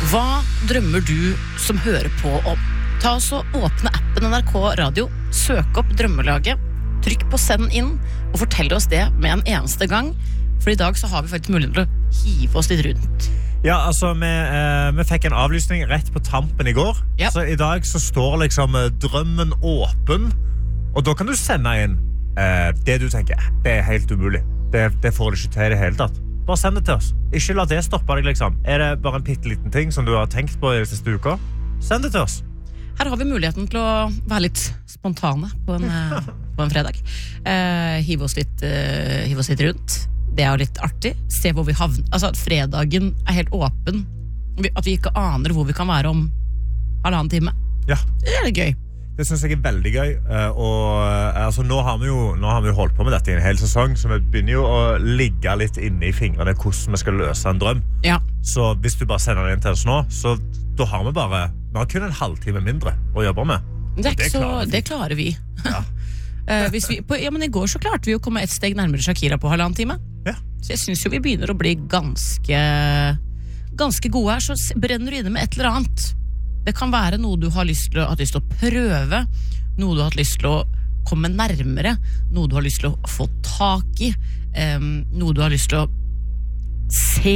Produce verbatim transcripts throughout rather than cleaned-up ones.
Hva drømmer du som hører på om? Ta oss og åpne appen N R K Radio, søk opp drømmelaget, trykk på send inn, og fortell oss det med en eneste gang, for i dag så har vi faktisk mulighet til å hive oss litt rundt. Ja, altså, vi, eh, vi fikk en avlysning rett på tampen i går, ja. Så i dag så står liksom eh, drømmen åpen, og da kan du sende inn eh, det du tenker, det er helt umulig, det, det får du ikke til i det hele tatt. Bare send det til oss. Ikke la det stoppe deg, liksom. Er det bare en pitteliten ting som du har tenkt på i siste uka? Send det til oss. Her har vi muligheten til å være litt spontane på en, på en fredag. Eh, hive oss litt, eh, hive oss litt rundt. Det er jo litt artig. Se hvor vi havner. Altså, at fredagen er helt åpen. At vi ikke aner hvor vi kan være om halvannen time. Ja. Det er litt gøy. Det synes jeg er veldig gøy, og altså, nå, har vi jo, nå har vi jo holdt på med dette i en hel sesong, så vi begynner jo å ligge litt inne i fingrene hvordan vi skal løse en drøm. Ja. Så hvis du bare sender det inn til oss nå, så da har vi bare vi har kun en halvtime mindre å jobbe med. Det, er ikke det, så, klarer vi. det klarer vi. Ja. uh, hvis vi på, ja, men i går så klarte vi å komme et steg nærmere Shakira på halvannen time. Ja. Så jeg synes jo vi begynner å bli ganske, ganske gode her, så brenner du inne med et eller annet. Det kan være noe du har lyst til å, har lyst til å prøve, noe du har lyst til å komme nærmere, noe du har lyst til å få tak i, um, noe du har lyst til å se.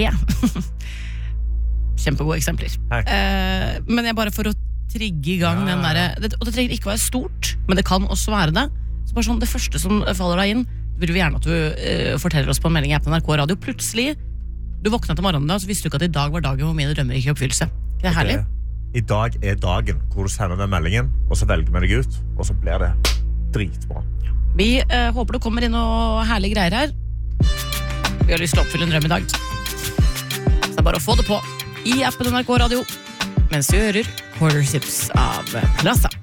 Kjempegode eksempler. Uh, men jeg bare for å trigge i gang ja, den der, det, og det trenger ikke være stort, men det kan også være det. Så bare sånn, det første som faller deg inn, vil vi gjerne at du uh, forteller oss på en melding i appen N R K Radio. Plutselig, du våknet til morgenen da, så visste du ikke at i dag var dagen hvor mine drømmer gikk i oppfyllelse. Det er herlig. I dag er dagen hvor du sender den meldingen, og så velger vi deg ut, og så blir det dritbra. Vi eh, håper det kommer inn noe herlige greier her. Vi har lyst til å oppfylle en drøm i dag. Så det er bare å få det på i appen N R K Radio, mens vi hører Quarter Sips av Plaza.